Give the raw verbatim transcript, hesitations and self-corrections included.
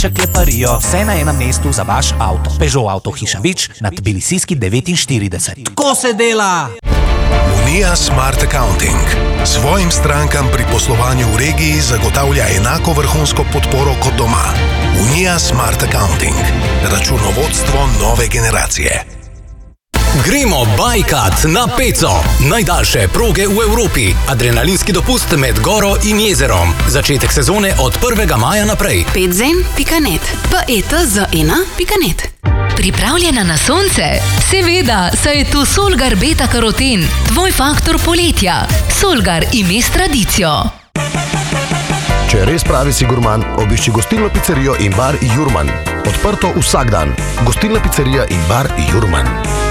Viček Leparijo, vse na enem mestu za vaš avto. Peugeot Avtohiša Vič na Tbilisijski devetinštirideset. Tako se dela! Unija Smart Accounting svojim strankam pri poslovanju v regiji zagotavlja enako vrhunsko podporo kot doma. Unija Smart Accounting. Računovodstvo nove generacije. Gremo bajkat na Peco. Najdaljše proge v Evropi. Adrenalinski dopust med goro in jezerom. Začetek sezone od prvega maja naprej. petzen pika net. pet z ena pika net. Pripravljena na sonce? Seveda, saj je tu Solgar Beta Karoten, tvoj faktor poletja. Solgar ime s tradicijo. Če res pravi si gurman, obišči gostilno pizzerijo in bar Jurman. Odprto vsak dan. Gostilna pizzerija in bar Jurman.